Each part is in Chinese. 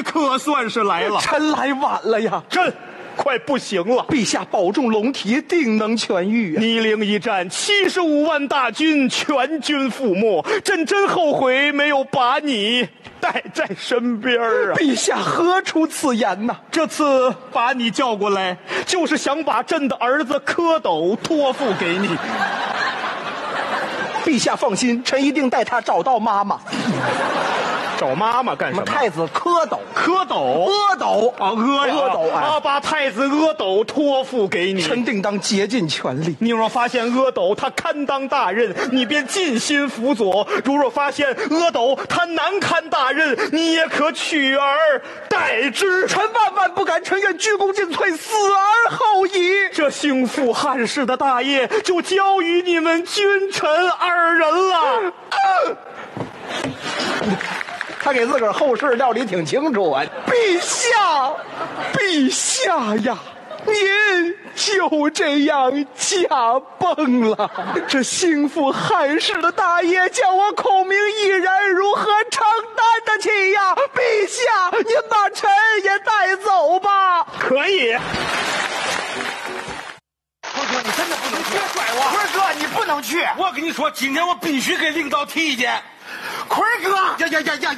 可算是来了。 臣来晚了呀， 朕快不行了。 陛下保重龙体，定能痊愈啊。 泥陵一战，75万大军全军覆没，朕真后悔没有把你带在身边啊！ 陛下何出此言呐？ 这次把你叫过来，就是想把朕的儿子蝌蚪托付给你。 陛下放心，臣一定带他找到妈妈。 找妈妈干什么？ 太子蝌蚪， 蝌蚪， 阿斗啊，阿斗啊，把太子阿斗托付给你， 臣定当竭尽全力。 你若发现阿斗他堪当大任，你便尽心辅佐；如若发现阿斗他难堪大任，你也可取而代之。 臣万万不敢，臣愿鞠躬尽瘁，死而后已。 这兴复汉室的大业就交于你们君臣二人了。 他给自个儿后事料理挺清楚啊！陛下，陛下呀，您就这样驾崩了，这兴复汉室的大业，叫我孔明一人如何承担得起呀？陛下，您把臣也带走吧。 可以。 坤哥，你真的不能去！别拽我！坤哥，你不能去！我跟你说，今天我必须给领导提意见。坤哥，呀！坤哥，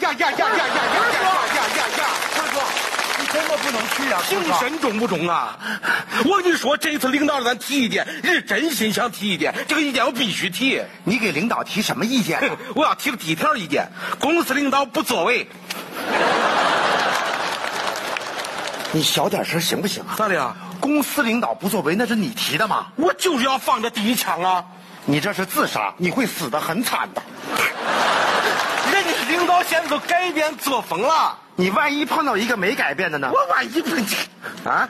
你真的不能去啊！精神重不重啊？我跟你说，这次领导让咱提意见，是真心想提意见，这个意见我必须提。 你给领导提什么意见啊？ 我要提个第一条意见：公司领导不作为。 你小点声行不行啊？ 咋的呀？ 公司领导不作为，那是你提的吗？ 我就是要放这第一枪啊！ 你这是自杀，你会死得很惨的。 人家领导现在都改变作风了， 你万一碰到一个没改变的呢？ 我万一碰见啊！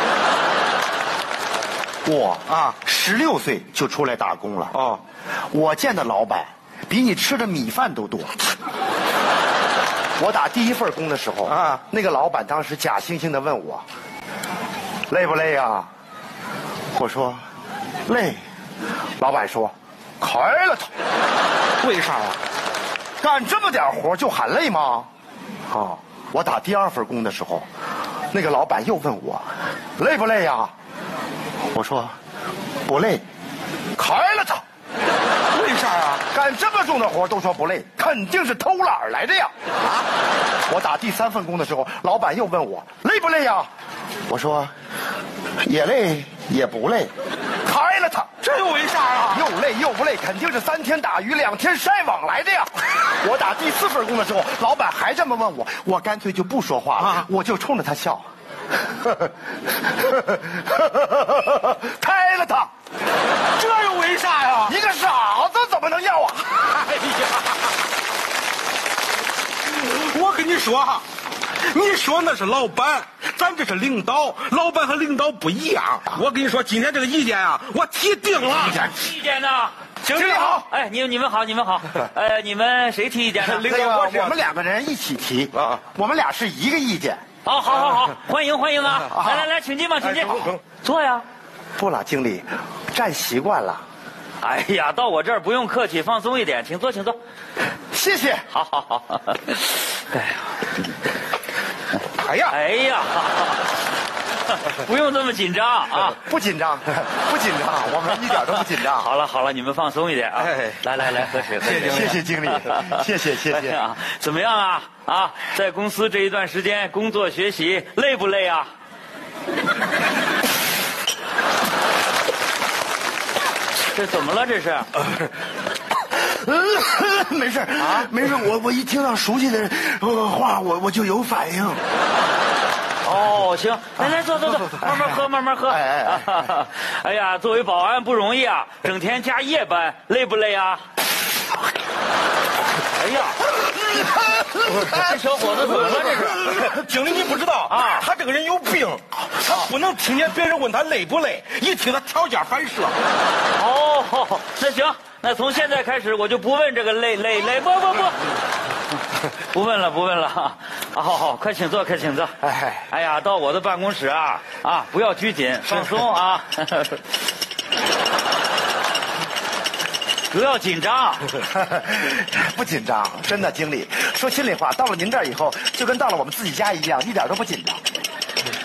我16岁就出来打工了。 哦， 我见的老板比你吃的米饭都多。我打第一份工的时候啊， 那个老板当时假惺惺的问我，累不累呀？我说累。老板说开了他。 为啥啊？ 干这么点活就喊累吗？我打第二份工的时候，那个老板又问我累不累呀？我说不累。开了他。 为啥啊？ 干这么重的活都说不累，肯定是偷懒来的呀！我打第三份工的时候，老板又问我累不累呀？我说也累也不累。开了他。 这又为啥啊？ 又累又不累，肯定是3天打鱼2天晒网来的呀！我打第4份工的时候，老板还这么问我，我干脆就不说话了，我就冲着他笑。开了他。 这又为啥呀？ 一个傻子怎么能要啊？ 哎呀，我跟你说哈，你说那是老板，咱这是领导，老板和领导不一样。我跟你说，今天这个意见啊，我提定了。 意见呢？ 经理好。 哎，你们好，你们好。你们谁提意见呢？ 那个我们2个人一起提啊，我们俩是一个意见。 好，欢迎啊！来，请进吧，请进。坐呀。 不了，经理，站习惯了。 哎呀，到我这儿不用客气，放松一点，请坐。 谢谢。 好。 哎呀， 不用这么紧张啊！ 不紧张，我们一点都不紧张。 好了，你们放松一点啊！来，喝水。 谢谢经理，谢谢啊！怎么样啊？在公司这一段时间工作学习累不累啊？这怎么了？这是？ 没事啊，没事。我一听到熟悉的话，我就有反应。 哦，行，来，坐，慢慢喝。哎呀，作为保安不容易啊，整天加夜班，累不累啊？哎呀，这小伙子怎么了？这是？ 经理，你不知道啊，他这个人有病，他不能听见别人问他累不累，一听他条件反射。 哦，那行，那从现在开始我就不问这个累，不问了。好，快请坐。哎呀，到我的办公室啊，不要拘谨，放松啊。 主要紧张。 不紧张，真的，经理说心里话，到了您这儿以后，就跟到了我们自己家一样，一点都不紧张。